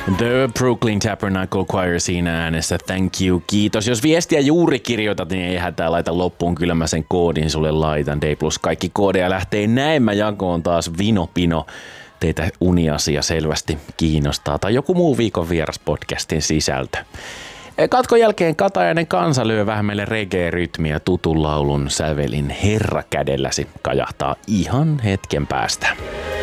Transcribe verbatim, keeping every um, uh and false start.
The Brooklyn Tabernacle Choir siinä äänessä. Thank you, kiitos. Jos viestiä juuri kirjoitat, niin ei hätää, laita loppuun. Kyllä mä sen koodin sulle laitan. D plus kaikki koodeja lähtee näin. Mä jakoon taas Vinopino. Teitä uniasia selvästi kiinnostaa. Tai joku muu viikon vieras podcastin sisältö. Katkon jälkeen Katajainen Kansa lyö vähän meille reggae-rytmiä tutun laulun sävelin Herra kädelläsi kajahtaa ihan hetken päästä.